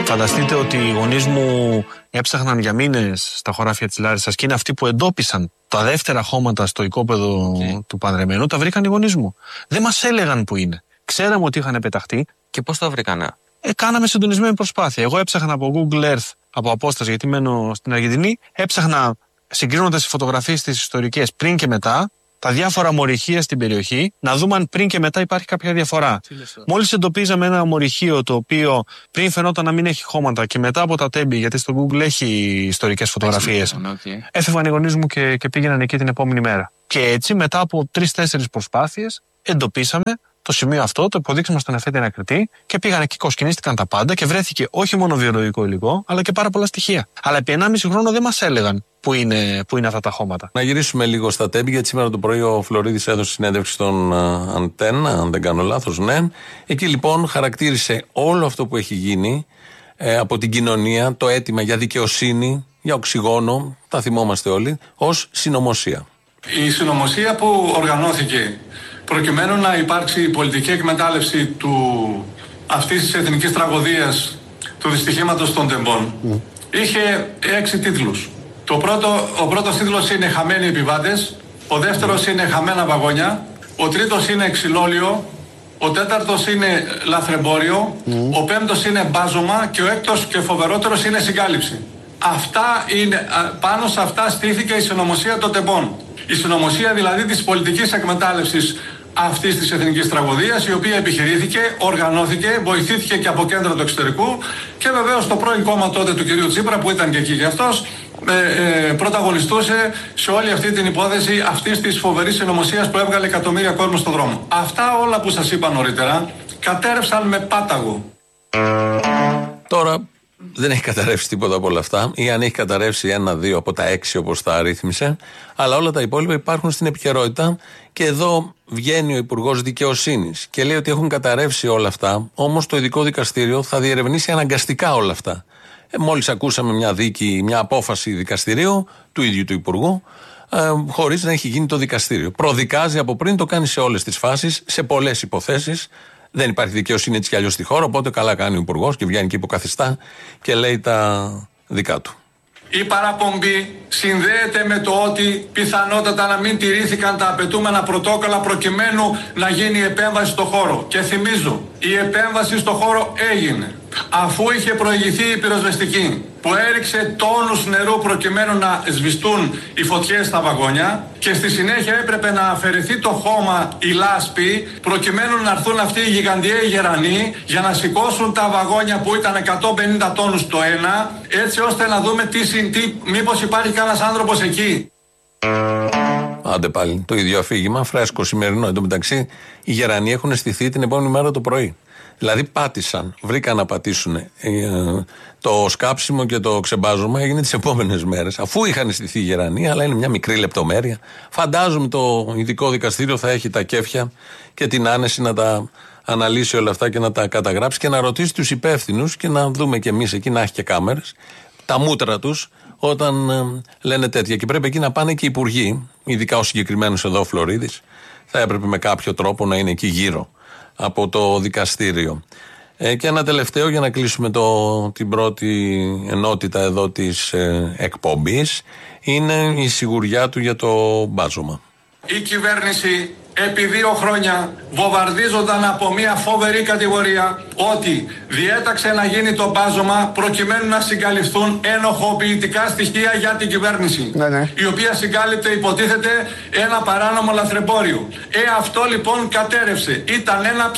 Φανταστείτε ότι οι γονείς μου έψαχναν για μήνες στα χωράφια της Λάρισσας και είναι αυτοί που εντόπισαν τα δεύτερα χώματα στο οικόπεδο του Πανδρεμένου. Τα βρήκαν οι γονείς μου. Δεν μας έλεγαν που είναι. Ξέραμε ότι είχαν πεταχτεί. Και πώς τα βρήκανε? Κάναμε συντονισμένη προσπάθεια. Εγώ έψαχνα από Google Earth, από απόσταση, γιατί μένω στην Αργεντινή. Έψαχνα συγκρίνοντας τις φωτογραφίες τις ιστορικές πριν και μετά, τα διάφορα μορυχεία στην περιοχή, να δούμε αν πριν και μετά υπάρχει κάποια διαφορά. Μόλις εντοπίζαμε ένα μορυχείο το οποίο πριν φαινόταν να μην έχει χώματα και μετά από τα τέμπη, γιατί στο Google έχει ιστορικές φωτογραφίες, έφευγαν οι γονείς μου και πήγαιναν εκεί την επόμενη μέρα. Και έτσι μετά από 3-4 προσπάθειες εντοπίσαμε το σημείο αυτό, το υποδείξαμε στον εφέτη ανακριτή και πήγαν εκεί, κοσκινίστηκαν τα πάντα και βρέθηκε όχι μόνο βιολογικό υλικό, αλλά και πάρα πολλά στοιχεία. Αλλά επί 1,5 χρόνο δεν μας έλεγαν πού είναι αυτά τα χώματα. Να γυρίσουμε λίγο στα τέμπη, γιατί σήμερα το πρωί ο Φλωρίδης έδωσε συνέντευξη στον Αντένα, αν δεν κάνω λάθος, ναι. Εκεί λοιπόν χαρακτήρισε όλο αυτό που έχει γίνει από την κοινωνία, το αίτημα για δικαιοσύνη, για οξυγόνο, τα θυμόμαστε όλοι, ως συνωμοσία. Η συνωμοσία που οργανώθηκε προκειμένου να υπάρξει πολιτική εκμετάλλευση αυτής της εθνικής τραγωδίας, του δυστυχήματος των τεμπών, είχε 6 τίτλους. Ο πρώτος τίτλος είναι «Χαμένοι επιβάτες», ο δεύτερος είναι «Χαμένα βαγόνια», ο τρίτος είναι «Ξυλόλιο», ο τέταρτος είναι «Λαθρεμπόριο», ο πέμπτος είναι «Μπάζωμα» και ο έκτος και φοβερότερος είναι «Συγκάλυψη». Πάνω σε αυτά στήθηκε η συνωμοσία των τεμπών. Η συνωμοσία δηλαδή της πολιτικής εκμετάλλευσης αυτής της εθνικής τραγωδίας, η οποία επιχειρήθηκε, οργανώθηκε, βοηθήθηκε και από κέντρα του εξωτερικού και βεβαίως το πρώην κόμμα τότε του κυρίου Τσίπρα, που ήταν και εκεί και αυτός, πρωταγωνιστούσε σε όλη αυτή την υπόθεση αυτής της φοβερής συνωμοσίας που έβγαλε εκατομμύρια κόσμο στον δρόμο. Αυτά όλα που σας είπα νωρίτερα κατέρευσαν με πάταγο. Τώρα δεν έχει καταρρεύσει τίποτα από όλα αυτά, ή αν έχει καταρρεύσει 1-2 από τα 6 όπως τα αρρύθμισε, αλλά όλα τα υπόλοιπα υπάρχουν στην επικαιρότητα. Και εδώ βγαίνει ο Υπουργός Δικαιοσύνης και λέει ότι έχουν καταρρεύσει όλα αυτά, όμως το ειδικό δικαστήριο θα διερευνήσει αναγκαστικά όλα αυτά. Μόλις ακούσαμε μια απόφαση δικαστηρίου του ίδιου του Υπουργού, χωρίς να έχει γίνει το δικαστήριο. Προδικάζει από πριν, το κάνει σε όλες τις φάσεις, σε πολλές υποθέσεις. Δεν υπάρχει δικαιοσύνη έτσι κι αλλιώς στη χώρα, οπότε καλά κάνει ο Υπουργός και βγαίνει και υποκαθιστά και λέει τα δικά του. Η παραπομπή συνδέεται με το ότι πιθανότατα να μην τηρήθηκαν τα απαιτούμενα πρωτόκολλα προκειμένου να γίνει η επέμβαση στο χώρο. Και θυμίζω, η επέμβαση στο χώρο έγινε αφού είχε προηγηθεί η πυροσβεστική που έριξε τόνους νερού προκειμένου να σβηστούν οι φωτιές στα βαγόνια και στη συνέχεια έπρεπε να αφαιρεθεί το χώμα, η λάσπη, προκειμένου να έρθουν αυτοί οι γιγαντιαίοι γερανοί για να σηκώσουν τα βαγόνια που ήταν 150 τόνους το ένα, έτσι ώστε να δούμε μήπως υπάρχει κανένας άνθρωπος εκεί. Άντε πάλι, το ίδιο αφήγημα, φρέσκο σημερινό. Εν τω μεταξύ, οι γερανοί έχουν στηθεί την επόμενη μέρα το πρωί. Δηλαδή πάτησαν, βρήκαν να πατήσουν. Το σκάψιμο και το ξεμπάζωμα έγινε τις επόμενες μέρες, αφού είχαν στηθεί οι γερανοί, αλλά είναι μια μικρή λεπτομέρεια. Φαντάζομαι το ειδικό δικαστήριο θα έχει τα κέφια και την άνεση να τα αναλύσει όλα αυτά και να τα καταγράψει και να ρωτήσει τους υπεύθυνους και να δούμε κι εμείς εκεί, να έχει και κάμερες, τα μούτρα τους όταν λένε τέτοια. Και πρέπει εκεί να πάνε και οι υπουργοί, ειδικά ο συγκεκριμένος εδώ ο Φλωρίδης, θα έπρεπε με κάποιο τρόπο να είναι εκεί γύρω από το δικαστήριο. Και ένα τελευταίο για να κλείσουμε την πρώτη ενότητα εδώ της εκπομπής, είναι η σιγουριά του για το μπάζωμα. Η κυβέρνηση επί 2 χρόνια βομβαρδίζονταν από μια φοβερή κατηγορία ότι διέταξε να γίνει το μπάζωμα προκειμένου να συγκαλυφθούν ενοχοποιητικά στοιχεία για την κυβέρνηση, η οποία συγκάλυπτε υποτίθεται ένα παράνομο λαθρεμπόριο. Αυτό λοιπόν κατέρευσε. Ήταν ένα